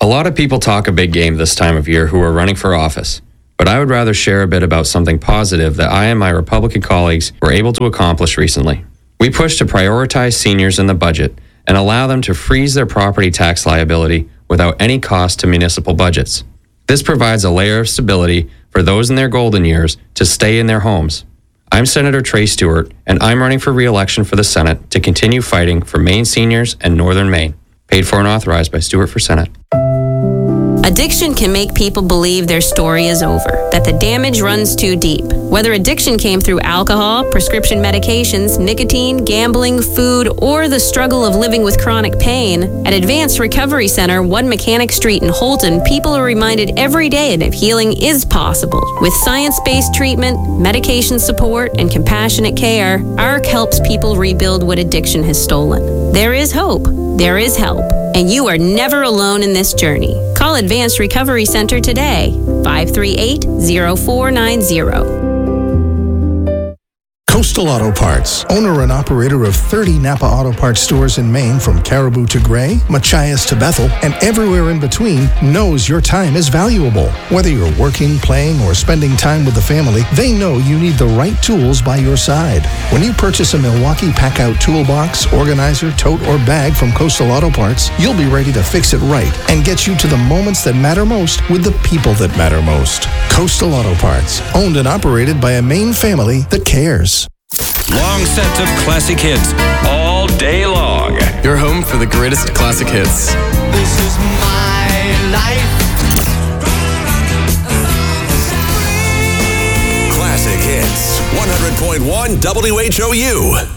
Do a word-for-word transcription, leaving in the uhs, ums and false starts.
A lot of people talk a big game this time of year who are running for office, but I would rather share a bit about something positive that I and my Republican colleagues were able to accomplish recently. We pushed to prioritize seniors in the budget and allow them to freeze their property tax liability without any cost to municipal budgets. This provides a layer of stability for those in their golden years to stay in their homes. I'm Senator Trey Stewart, and I'm running for re-election for the Senate to continue fighting for Maine seniors and Northern Maine. Paid for and authorized by Stewart for Senate. Addiction can make people believe their story is over, that the damage runs too deep. Whether addiction came through alcohol, prescription medications, nicotine, gambling, food, or the struggle of living with chronic pain, at Advanced Recovery Center, one Mechanic Street in Holton, people are reminded every day that healing is possible. With science-based treatment, medication support, and compassionate care, A R C helps people rebuild what addiction has stolen. There is hope. There is help. And you are never alone in this journey. Call Advanced Recovery Center today, five three eight, zero four nine zero. Coastal Auto Parts, owner and operator of thirty Napa Auto Parts stores in Maine, from Caribou to Gray, Machias to Bethel, and everywhere in between, knows your time is valuable. Whether you're working, playing, or spending time with the family, they know you need the right tools by your side. When you purchase a Milwaukee Pack-Out toolbox, organizer, tote, or bag from Coastal Auto Parts, you'll be ready to fix it right and get you to the moments that matter most with the people that matter most. Coastal Auto Parts, owned and operated by a Maine family that cares. Long sets of classic hits all day long. Your home for the greatest classic hits. This is my life. Classic Hits, one hundred point one W H O U.